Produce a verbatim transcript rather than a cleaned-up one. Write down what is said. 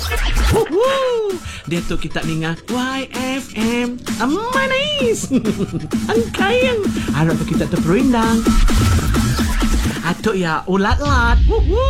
Woohoo! Dia tu kita dengar Y F M. Manis. Ang kayang. Harap tu kita terperindang. Atuk ya ulat-lat. Woohoo!